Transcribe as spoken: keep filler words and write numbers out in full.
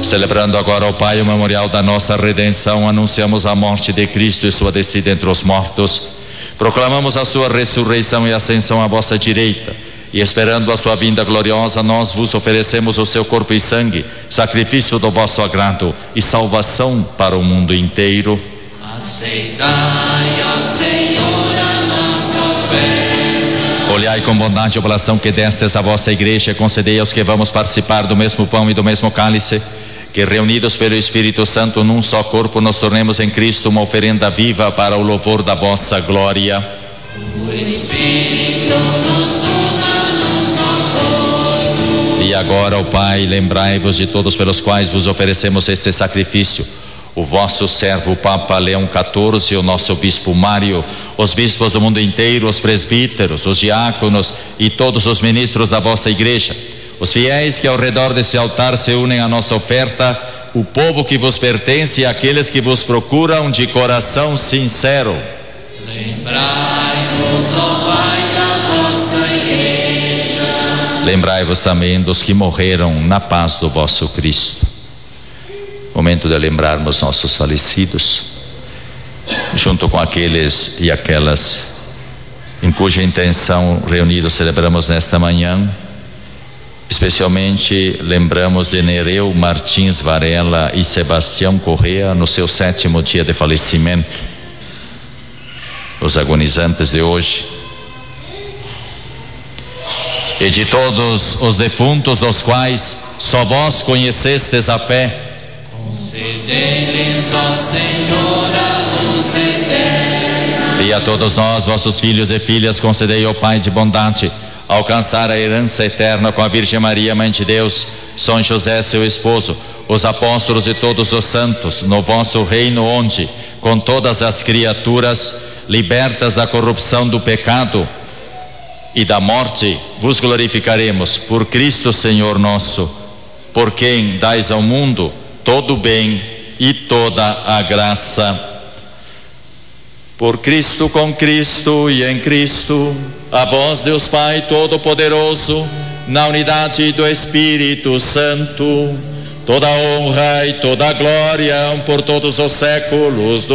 Celebrando agora ao Pai o memorial da nossa redenção, anunciamos a morte de Cristo e sua descida entre os mortos. Proclamamos a sua ressurreição e ascensão à vossa direita. E esperando a sua vinda gloriosa, nós vos oferecemos o seu corpo e sangue, sacrifício do vosso agrado e salvação para o mundo inteiro. Aceitai, ó Senhor, a nossa oferta. Olhai com bondade a oblação que destes à vossa igreja, concedei aos que vamos participar do mesmo pão e do mesmo cálice, que reunidos pelo Espírito Santo num só corpo nos tornemos em Cristo uma oferenda viva para o louvor da vossa glória. O Espírito nos una num só corpo. E agora, ó Pai, lembrai-vos de todos pelos quais vos oferecemos este sacrifício: o vosso servo Papa Leão quatorze, o nosso Bispo Mário, os bispos do mundo inteiro, os presbíteros, os diáconos e todos os ministros da vossa igreja, os fiéis que ao redor desse altar se unem à nossa oferta, o povo que vos pertence e aqueles que vos procuram de coração sincero. Lembrai-vos, ó Pai, da vossa igreja. Lembrai-vos também dos que morreram na paz do vosso Cristo. Momento de lembrarmos nossos falecidos, junto com aqueles e aquelas em cuja intenção reunidos celebramos nesta manhã. Especialmente lembramos de Nereu Martins Varela e Sebastião Correa no seu sétimo dia de falecimento, os agonizantes de hoje, e de todos os defuntos dos quais só vós conhecestes a fé. Concedei-lhes, ó Senhor, a luz eterna. E a todos nós, vossos filhos e filhas, concedei, ó Pai de bondade, alcançar a herança eterna com a Virgem Maria, Mãe de Deus, São José, seu esposo, os apóstolos e todos os santos, no vosso reino, onde, com todas as criaturas, libertas da corrupção do pecado e da morte, vos glorificaremos. Por Cristo Senhor nosso, por quem dais ao mundo todo o bem e toda a graça. Por Cristo, com Cristo e em Cristo, a vós, Deus Pai Todo-Poderoso, na unidade do Espírito Santo, toda a honra e toda a glória por todos os séculos do